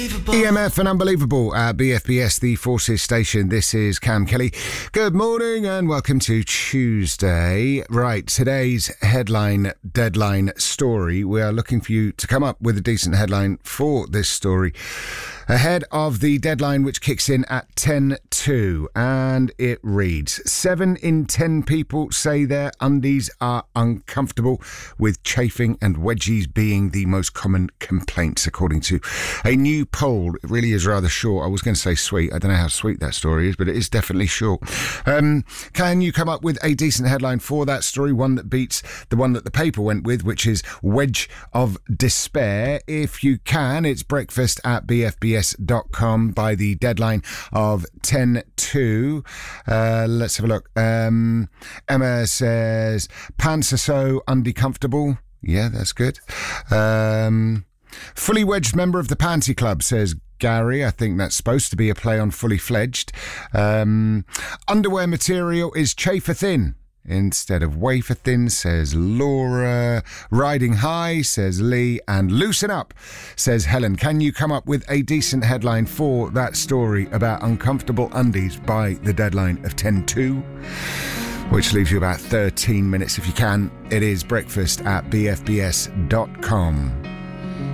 EMF and Unbelievable at BFBS, the Forces station. This is Cam Kelly. Good morning and welcome to Tuesday. Right, today's headline deadline story. We are looking for you to come up with a decent headline for this story ahead of the deadline, which kicks in at 10:02, and it reads: 7 in 10 people say their undies are uncomfortable, with chafing and wedgies being the most common complaints, according to a new poll. It really is rather short. I was going to say sweet. I don't know how sweet that story is, but it is definitely short. Can you come up with a decent headline for that story, one that beats the one that the paper went with, which is Wedge of Despair? If you can, it's breakfast at bfbs.com by the deadline of 10:02. Let's have a look. Emma says, pants are so undecomfortable. Yeah, that's good. Fully wedged member of the Panty Club, says Gary. I think that's supposed to be a play on fully fledged. Underwear material is chafer thin instead of wafer thin, says Laura. Riding high, says Lee. And loosen up, says Helen. Can you come up with a decent headline for that story about uncomfortable undies by the deadline of 10:02? Which leaves you about 13 minutes if you can. It is breakfast at bfbs.com.